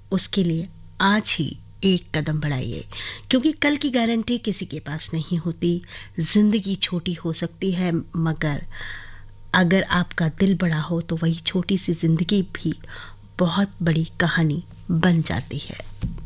उसके लिए आज ही एक कदम बढ़ाइए, क्योंकि कल की गारंटी किसी के पास नहीं होती। ज़िंदगी छोटी हो सकती है, मगर अगर आपका दिल बड़ा हो तो वही छोटी सी ज़िंदगी भी बहुत बड़ी कहानी बन जाती है।